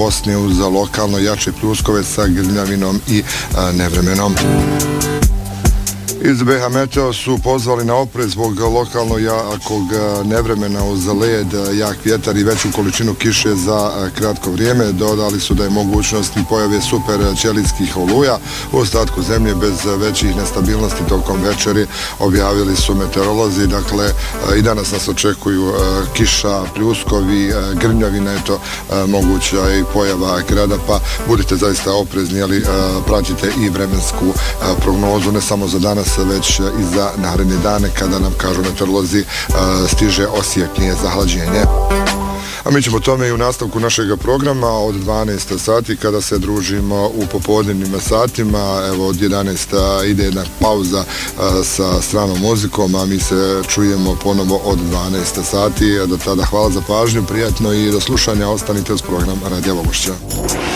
Bosne uz lokalno jače pljuskove sa grmljavinom i nevremenom. Iz BH Meteo su pozvali na oprez zbog lokalno jakog nevremena uz led, jak vjetar i veću količinu kiše za kratko vrijeme. Dodali su da je mogućnost pojave super ćelijskih oluja u ostatku zemlje bez većih nestabilnosti tokom večeri, objavili su meteorolozi. Dakle, i danas nas očekuju kiša, pljuskovi, grmljavina, eto, moguća i pojava grada, pa budite zaista oprezni, ali pratite i vremensku prognozu, ne samo za danas, već i za naredne dane, kada nam, kažu meteorolozi, stiže osjetnije zahlađenje. A mi ćemo tome i u nastavku našeg programa od 12 sati, kada se družimo u popodnevnim satima. Evo, od 11 ide jedna pauza sa stranom muzikom, a mi se čujemo ponovo od 12 sati. Do tada hvala za pažnju, prijatno i do slušanja. Ostanite uz program Radija Vogošća.